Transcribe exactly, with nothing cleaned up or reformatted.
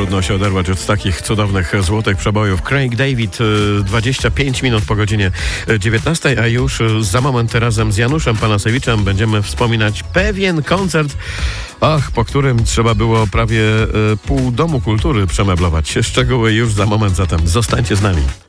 trudno się oderwać od takich cudownych, złotych przebojów. Craig David, dwadzieścia pięć minut po godzinie dziewiętnastej, a już za moment razem z Januszem Panasewiczem będziemy wspominać pewien koncert, ach, po którym trzeba było prawie pół domu kultury przemeblować. Szczegóły już za moment, zatem zostańcie z nami.